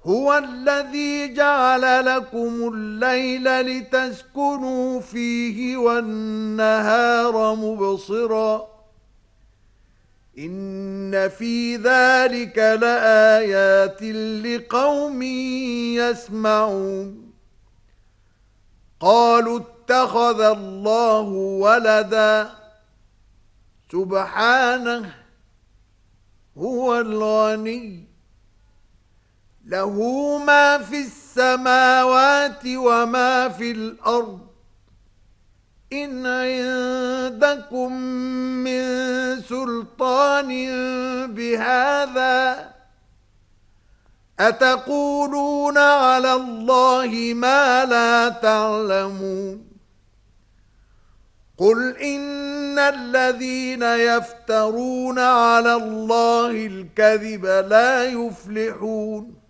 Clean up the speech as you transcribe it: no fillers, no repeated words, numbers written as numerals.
هو الذي جعل لكم الليل لتسكنوا فيه والنهار مبصرا إن في ذلك لآيات لقوم يسمعون قالوا اتخذ الله ولدا سبحانه هو الغني له ما في السماوات وما في الأرض إن عندكم من سلطان بهذا أتقولون على الله ما لا تعلمون قل إن الذين يفترون على الله الكذب لا يفلحون